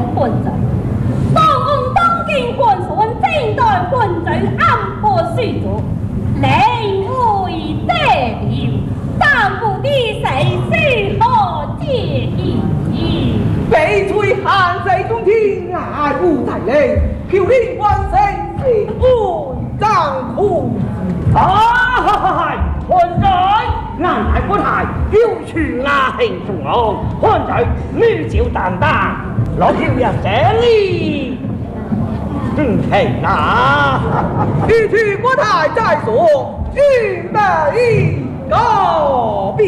官贼，当我当今官船正待官贼暗波水族，令为得了，但不知谁是何介意？ 翡翠汉贼中天，爱不在理，飘零关谁是会丈夫？ 官仔，俺大官太要全牙庆送我，官仔女照担当，攞票人這裏，係啦， 一曲国台在所，君得一告别。